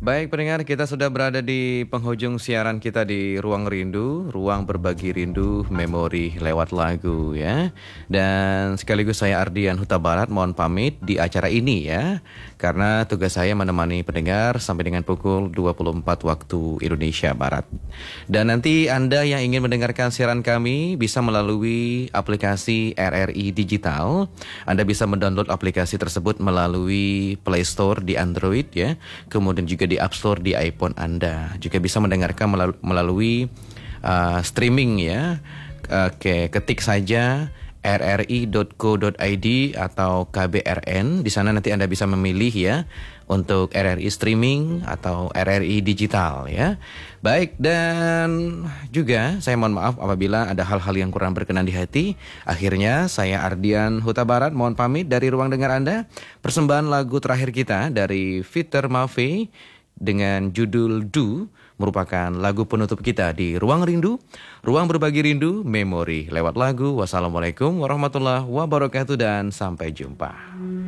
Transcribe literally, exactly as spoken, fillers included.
Baik pendengar, kita sudah berada di penghujung siaran kita di Ruang Rindu, ruang berbagi rindu, memori lewat lagu ya. Dan sekaligus saya Ardian Huta Barat mohon pamit di acara ini ya. Karena tugas saya menemani pendengar sampai dengan pukul dua puluh empat waktu Indonesia Barat. Dan nanti Anda yang ingin mendengarkan siaran kami bisa melalui aplikasi R R I Digital. Anda bisa mendownload aplikasi tersebut melalui Play Store di Android ya. Kemudian juga di di App Store di iPhone Anda. Juga bisa mendengarkan melalui, melalui uh, streaming ya. Oke, ketik saja r r i dot co dot i d atau K B R N. Di sana nanti Anda bisa memilih ya untuk R R I streaming atau R R I digital ya. Baik, dan juga saya mohon maaf apabila ada hal-hal yang kurang berkenan di hati. Akhirnya saya Ardian Huta Barat mohon pamit dari ruang dengar Anda. Persembahan lagu terakhir kita dari Peter Maffay dengan judul Do merupakan lagu penutup kita di Ruang Rindu, ruang berbagi rindu, memori lewat lagu. Wassalamualaikum warahmatullahi wabarakatuh dan sampai jumpa.